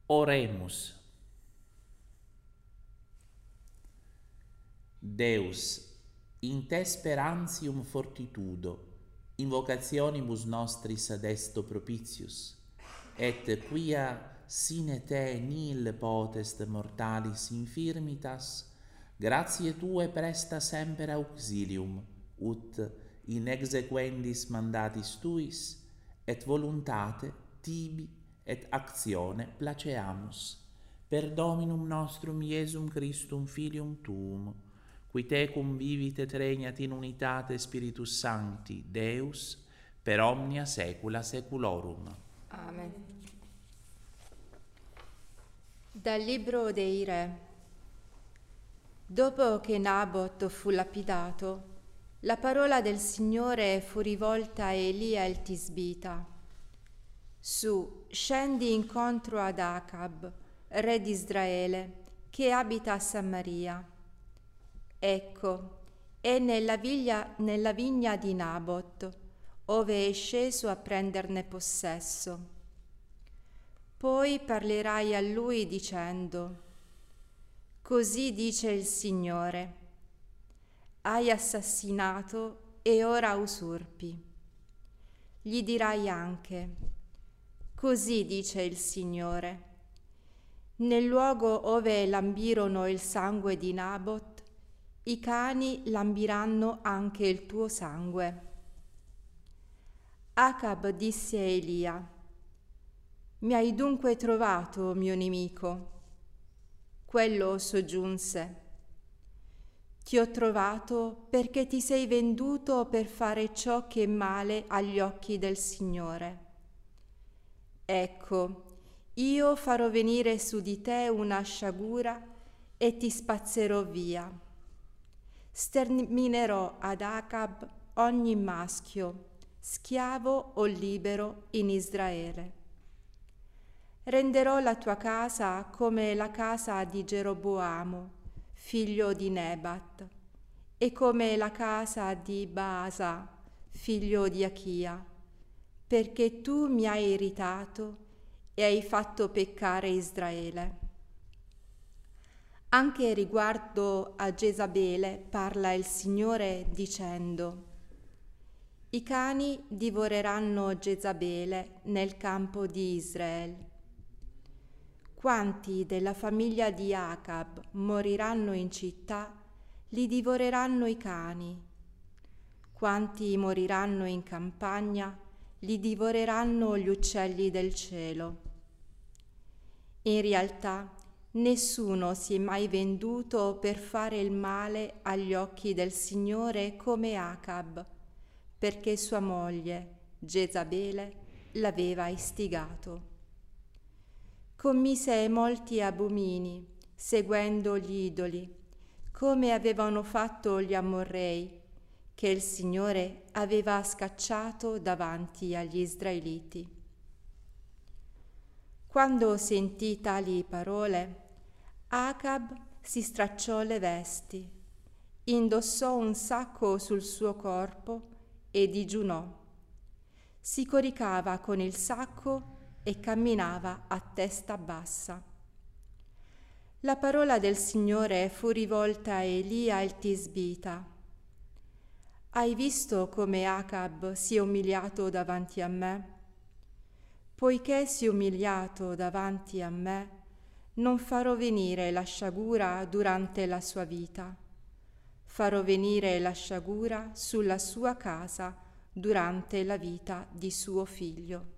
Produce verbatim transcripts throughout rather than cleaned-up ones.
Oremus. Deus, in te sperantium fortitudo, invocationibus nostris ad esto propitius, et quia sine te nihil potest mortalis infirmitas, gratiae tue presta semper auxilium, ut in exequendis mandatis tuis, et voluntate tibi et actione placeamus, per Dominum nostrum Iesum Christum Filium tuum, qui tecum vivit et regnat in unitate Spiritus Sancti, Deus, per omnia saecula saeculorum. Amen. Dal libro dei Re. Dopo che Nabot fu lapidato, la parola del Signore fu rivolta a Elia il Tisbita. Su, scendi incontro ad Acab, re di Israele, che abita a Samaria. Ecco, è nella, viglia, nella vigna di Nabot, ove è sceso a prenderne possesso. Poi parlerai a lui dicendo: così dice il Signore, hai assassinato e ora usurpi. Gli dirai anche: così dice il Signore, nel luogo ove lambirono il sangue di Nabot, i cani lambiranno anche il tuo sangue. Acab disse a Elia: mi hai dunque trovato, mio nemico? Quello soggiunse: ti ho trovato perché ti sei venduto per fare ciò che è male agli occhi del Signore. Ecco, io farò venire su di te una sciagura e ti spazzerò via. Sterminerò ad Acab ogni maschio, schiavo o libero in Israele. Renderò la tua casa come la casa di Geroboamo, figlio di Nebat, e come la casa di Baasa, figlio di Achia, perché tu mi hai irritato e hai fatto peccare Israele. Anche riguardo a Jezabele parla il Signore dicendo: i cani divoreranno Jezabele nel campo di Israele. Quanti della famiglia di Acab moriranno in città, li divoreranno i cani. Quanti moriranno in campagna, li divoreranno gli uccelli del cielo. In realtà, nessuno si è mai venduto per fare il male agli occhi del Signore come Acab, perché sua moglie, Jezabele, l'aveva istigato. Commise molti abomini, seguendo gli idoli, come avevano fatto gli Amorrei, che il Signore aveva scacciato davanti agli Israeliti. Quando sentì tali parole, Acab si stracciò le vesti, indossò un sacco sul suo corpo e digiunò. Si coricava con il sacco e camminava a testa bassa. La parola del Signore fu rivolta a Elia il Tisbita. Hai visto come Acab si è umiliato davanti a me? Poiché si è umiliato davanti a me, non farò venire la sciagura durante la sua vita. Farò venire la sciagura sulla sua casa durante la vita di suo figlio.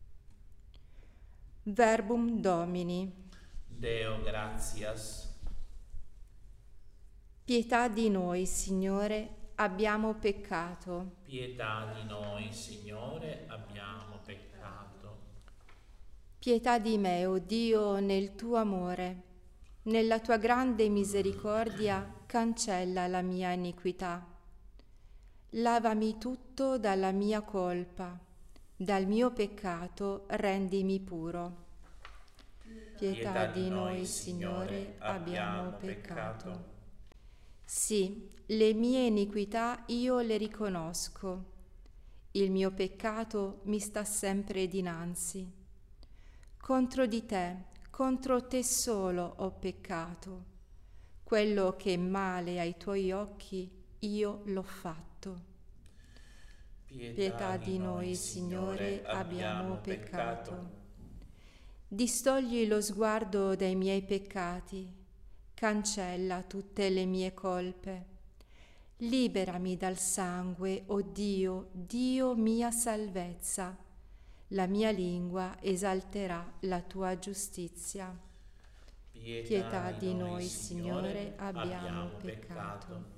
Verbum Domini. Deo gratias. Pietà di noi, Signore, abbiamo peccato. Pietà di noi, Signore, abbiamo peccato. Pietà di me, o Dio, nel tuo amore. Nella tua grande misericordia cancella la mia iniquità. Lavami tutto dalla mia colpa. Dal mio peccato rendimi puro. Pietà, Pietà di noi, Signore, abbiamo peccato. peccato. Sì, le mie iniquità io le riconosco. Il mio peccato mi sta sempre dinanzi. Contro di te, contro te solo ho peccato. Quello che è male ai tuoi occhi io l'ho fatto. Pietà, Pietà di noi, Signore, abbiamo peccato. Distogli lo sguardo dai miei peccati, cancella tutte le mie colpe. Liberami dal sangue, o Dio, Dio mia salvezza. La mia lingua esalterà la tua giustizia. Pietà di noi, Signore, abbiamo peccato.